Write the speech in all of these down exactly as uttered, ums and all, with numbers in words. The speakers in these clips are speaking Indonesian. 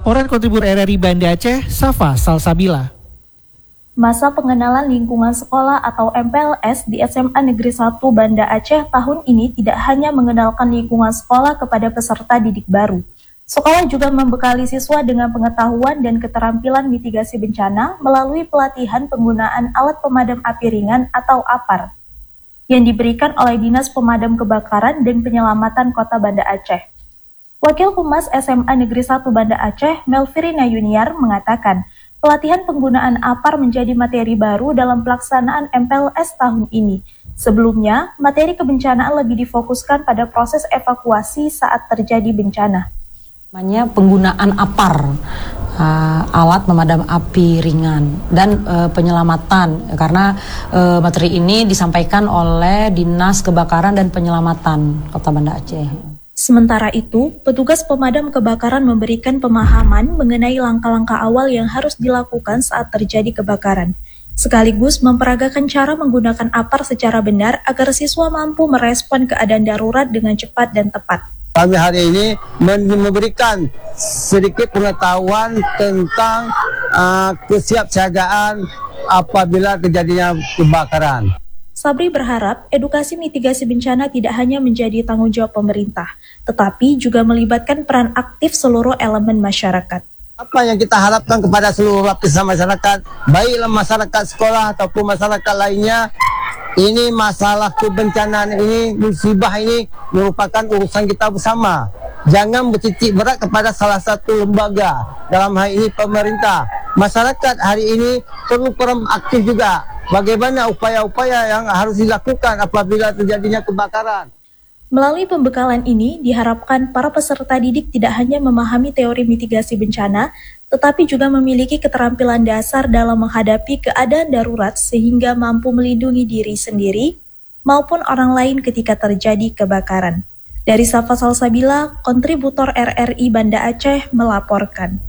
laporan kontributor R R I Banda Aceh, Safa Salsabila. Masa pengenalan lingkungan sekolah atau M P L S di S M A Negeri satu Banda Aceh tahun ini tidak hanya mengenalkan lingkungan sekolah kepada peserta didik baru. Sekolah juga membekali siswa dengan pengetahuan dan keterampilan mitigasi bencana melalui pelatihan penggunaan alat pemadam api ringan atau A P A R yang diberikan oleh Dinas Pemadam Kebakaran dan Penyelamatan Kota Banda Aceh. Wakil Humas S M A Negeri satu Banda Aceh, Melvirina Yuniar, mengatakan pelatihan penggunaan A P A R menjadi materi baru dalam pelaksanaan M P L S tahun ini. Sebelumnya, materi kebencanaan lebih difokuskan pada proses evakuasi saat terjadi bencana. Namanya penggunaan A P A R, uh, alat pemadam api ringan, dan uh, penyelamatan, karena uh, materi ini disampaikan oleh Dinas Kebakaran dan Penyelamatan Kota Banda Aceh. Sementara itu, petugas pemadam kebakaran memberikan pemahaman mengenai langkah-langkah awal yang harus dilakukan saat terjadi kebakaran, sekaligus memperagakan cara menggunakan A P A R secara benar agar siswa mampu merespon keadaan darurat dengan cepat dan tepat. Kami hari ini memberikan sedikit pengetahuan tentang uh, kesiapsiagaan apabila terjadinya kebakaran. Sabri berharap edukasi mitigasi bencana tidak hanya menjadi tanggung jawab pemerintah, tetapi juga melibatkan peran aktif seluruh elemen masyarakat. Apa yang kita harapkan kepada seluruh lapisan masyarakat, baiklah masyarakat sekolah ataupun masyarakat lainnya, ini masalah kebencanaan ini, musibah ini merupakan urusan kita bersama. Jangan bertitik berat kepada salah satu lembaga, dalam hal ini pemerintah. Masyarakat hari ini perlu peran aktif juga. Bagaimana upaya-upaya yang harus dilakukan apabila terjadinya kebakaran. Melalui pembekalan ini, diharapkan para peserta didik tidak hanya memahami teori mitigasi bencana, tetapi juga memiliki keterampilan dasar dalam menghadapi keadaan darurat sehingga mampu melindungi diri sendiri maupun orang lain ketika terjadi kebakaran. Dari Safa Salsabila, kontributor R R I Banda Aceh melaporkan.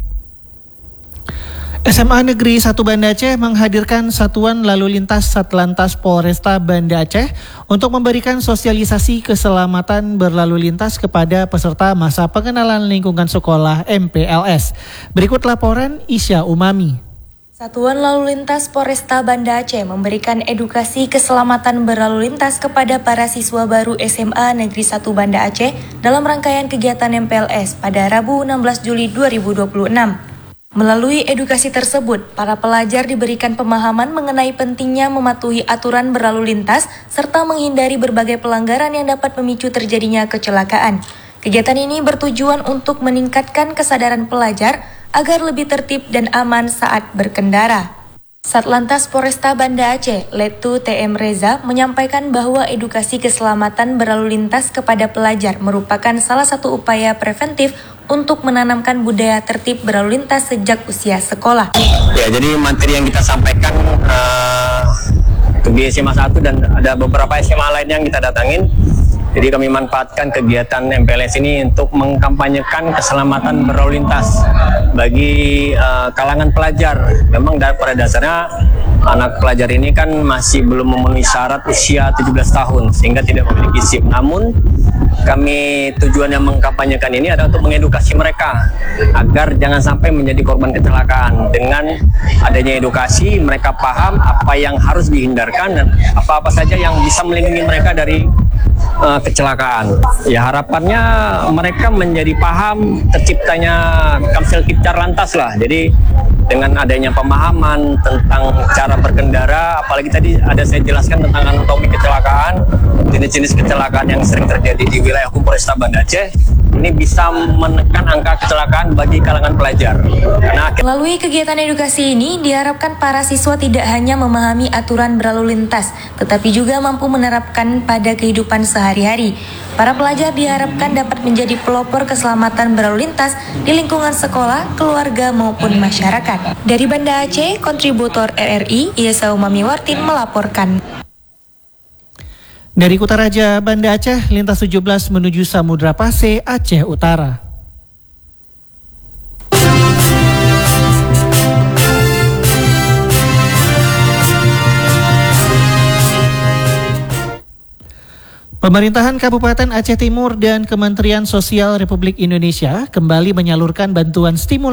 S M A Negeri satu Banda Aceh menghadirkan Satuan Lalu Lintas Satlantas Polresta Banda Aceh untuk memberikan sosialisasi keselamatan berlalu lintas kepada peserta masa pengenalan lingkungan sekolah M P L S. Berikut laporan Isya Umami. Satuan Lalu Lintas Polresta Banda Aceh memberikan edukasi keselamatan berlalu lintas kepada para siswa baru S M A Negeri satu Banda Aceh dalam rangkaian kegiatan M P L S pada Rabu enam belas Juli dua ribu dua puluh enam. Melalui edukasi tersebut, para pelajar diberikan pemahaman mengenai pentingnya mematuhi aturan berlalu lintas serta menghindari berbagai pelanggaran yang dapat memicu terjadinya kecelakaan. Kegiatan ini bertujuan untuk meningkatkan kesadaran pelajar agar lebih tertib dan aman saat berkendara. Satlantas Polresta Banda Aceh, Letu T M Reza, menyampaikan bahwa edukasi keselamatan berlalu lintas kepada pelajar merupakan salah satu upaya preventif untuk menanamkan budaya tertib berlalu lintas sejak usia sekolah. Ya, jadi materi yang kita sampaikan uh, di S M A satu dan ada beberapa S M A lain yang kita datangin. Jadi kami manfaatkan kegiatan M P L S ini untuk mengkampanyekan keselamatan berlalu lintas bagi uh, kalangan pelajar. Memang pada dasarnya anak pelajar ini kan masih belum memenuhi syarat usia tujuh belas tahun sehingga tidak memiliki SIM. Namun kami tujuan yang mengkampanyekan ini adalah untuk mengedukasi mereka agar jangan sampai menjadi korban kecelakaan. Dengan adanya edukasi, mereka paham apa yang harus dihindarkan dan apa-apa saja yang bisa melindungi mereka dari uh, kecelakaan. Ya, harapannya mereka menjadi paham terciptanya Kamsel Kipcar Lantas lah. Jadi dengan adanya pemahaman tentang cara berkendara, apalagi tadi ada saya jelaskan tentang anatomi kecelakaan, jenis-jenis kecelakaan yang sering terjadi di wilayah hukum Polresta Banda Aceh, ini bisa menekan angka kecelakaan bagi kalangan pelajar. Karena melalui kegiatan edukasi ini diharapkan para siswa tidak hanya memahami aturan berlalu lintas, tetapi juga mampu menerapkan pada kehidupan sehari-hari. Para pelajar diharapkan dapat menjadi pelopor keselamatan berlalu lintas di lingkungan sekolah, keluarga maupun masyarakat. Dari Banda Aceh, kontributor R R I Isya Umami Wartin melaporkan. Dari Kutaraja, Banda Aceh, lintas tujuh belas menuju Samudra Pase, Aceh Utara. Pemerintahan Kabupaten Aceh Timur dan Kementerian Sosial Republik Indonesia kembali menyalurkan bantuan stimulus